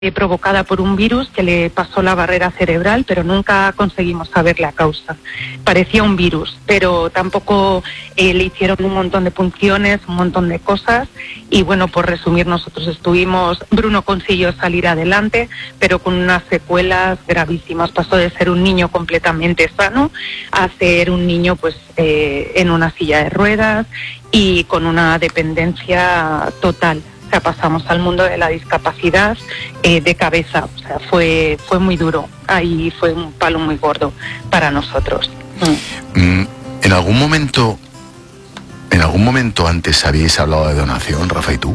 provocada por un virus que le pasó la barrera cerebral, pero nunca conseguimos saber la causa. Parecía un virus, pero tampoco le hicieron un montón de punciones, un montón de cosas, y bueno, por resumir, Bruno consiguió salir adelante, pero con unas secuelas gravísimas. Pasó de ser un niño completamente sano a ser un niño pues en una silla de ruedas y con una dependencia total. O sea, pasamos al mundo de la discapacidad de cabeza. O sea, fue muy duro. Ahí fue un palo muy gordo para nosotros. ¿En algún momento antes habíais hablado de donación, Rafa y tú?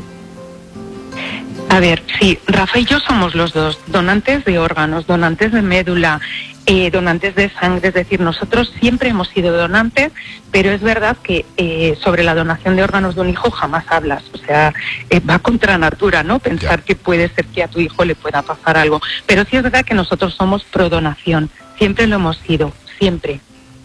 A ver, sí, Rafa y yo somos los dos donantes de órganos, donantes de médula, donantes de sangre. Es decir, nosotros siempre hemos sido donantes, pero es verdad que sobre la donación de órganos de un hijo jamás hablas. O sea, va contra natura, ¿no? Pensar que puede ser que a tu hijo le pueda pasar algo. Pero sí es verdad que nosotros somos pro donación. Siempre lo hemos sido, siempre.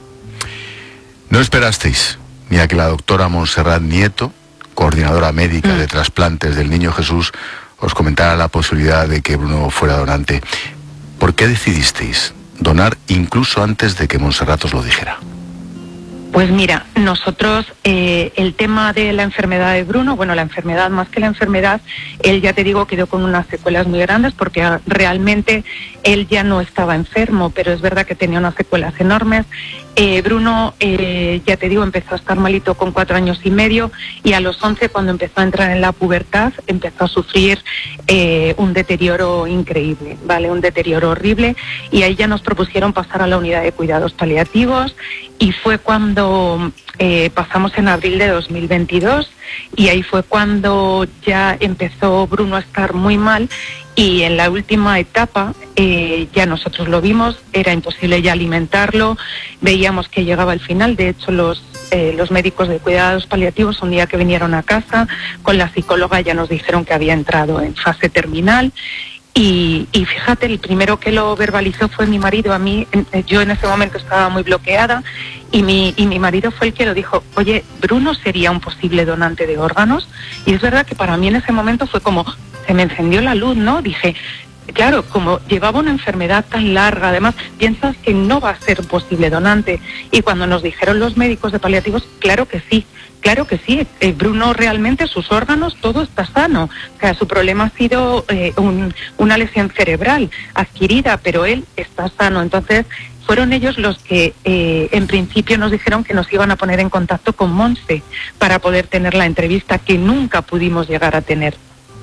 ¿No esperasteis ni a que la doctora Montserrat Nieto, coordinadora médica de trasplantes del Niño Jesús, os comentara la posibilidad de que Bruno fuera donante? ¿Por qué decidisteis donar incluso antes de que Montserrat os lo dijera? Pues mira, nosotros el tema de la enfermedad de Bruno, bueno, la enfermedad más que la enfermedad, él ya te digo quedó con unas secuelas muy grandes porque realmente él ya no estaba enfermo, pero es verdad que tenía unas secuelas enormes. Bruno, ya te digo, empezó a estar malito con 4 años y medio y a los 11, cuando empezó a entrar en la pubertad, empezó a sufrir un deterioro increíble, ¿vale? Un deterioro horrible, y ahí ya nos propusieron pasar a la unidad de cuidados paliativos, y fue cuando pasamos en abril de 2022, y ahí fue cuando ya empezó Bruno a estar muy mal. Y en la última etapa ya nosotros lo vimos, era imposible ya alimentarlo, veíamos que llegaba el final. De hecho, los médicos de cuidados paliativos, un día que vinieron a casa con la psicóloga, ya nos dijeron que había entrado en fase terminal. Y fíjate, el primero que lo verbalizó fue mi marido. Yo en ese momento estaba muy bloqueada, y mi marido fue el que lo dijo: oye, Bruno sería un posible donante de órganos. Y es verdad que para mí en ese momento fue como, se me encendió la luz, ¿no? Dije, claro, como llevaba una enfermedad tan larga, además piensas que no va a ser posible donante. Y cuando nos dijeron los médicos de paliativos, claro que sí. Bruno realmente, sus órganos, todo está sano. O sea, su problema ha sido una lesión cerebral adquirida, pero él está sano. Entonces, fueron ellos los que en principio nos dijeron que nos iban a poner en contacto con Monse para poder tener la entrevista que nunca pudimos llegar a tener.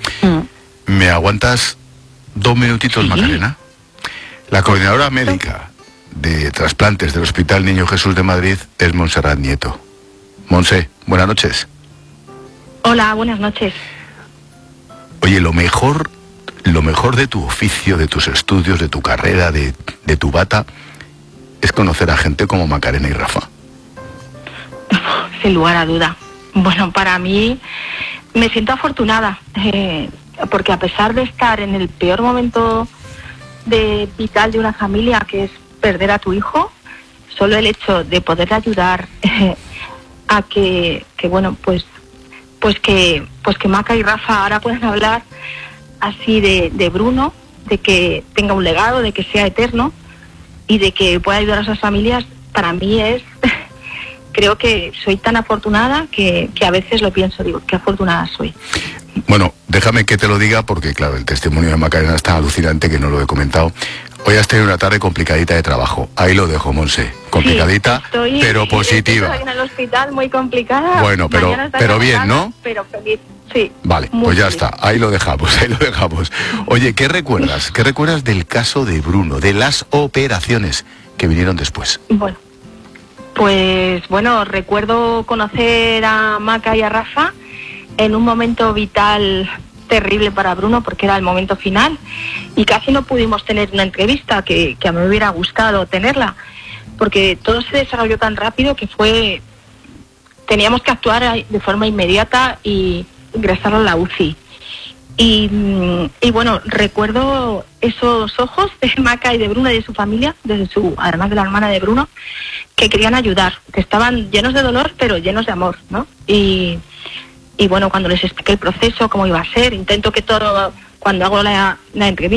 ¿Me aguantas 2 minutitos, sí, Macarena? La coordinadora médica de trasplantes del Hospital Niño Jesús de Madrid es Montserrat Nieto. Monse, buenas noches. Hola, buenas noches. Oye, lo mejor de tu oficio, de tus estudios, de tu carrera, de tu bata, es conocer a gente como Macarena y Rafa. Sin lugar a duda. Bueno, para mí me siento afortunada, porque a pesar de estar en el peor momento vital de una familia, que es perder a tu hijo, solo el hecho de poder ayudar a que Maca y Rafa ahora puedan hablar así de Bruno, de que tenga un legado, de que sea eterno y de que pueda ayudar a esas familias, para mí es creo que soy tan afortunada que a veces lo pienso, digo, qué afortunada soy. Bueno, déjame que te lo diga porque, claro, el testimonio de Macarena es tan alucinante que no lo he comentado. Hoy has tenido una tarde complicadita de trabajo. Ahí lo dejo, Monse. Complicadita, sí, pero positiva. Estoy en el hospital muy complicada. Bueno, pero bien, ¿no? Pero feliz, sí. Vale, pues ya está. Ahí lo dejamos. Oye, ¿qué recuerdas? ¿Qué recuerdas del caso de Bruno, de las operaciones que vinieron después? Bueno, recuerdo conocer a Maca y a Rafa en un momento vital terrible para Bruno, porque era el momento final y casi no pudimos tener una entrevista, que a mí me hubiera gustado tenerla, porque todo se desarrolló tan rápido que teníamos que actuar de forma inmediata y ingresarlo a la UCI. Y bueno, recuerdo esos ojos de Maca y de Bruno y de su familia, además de la hermana de Bruno, que querían ayudar, que estaban llenos de dolor pero llenos de amor, ¿no? Y bueno, cuando les expliqué el proceso, cómo iba a ser, intento que todo cuando hago la entrevista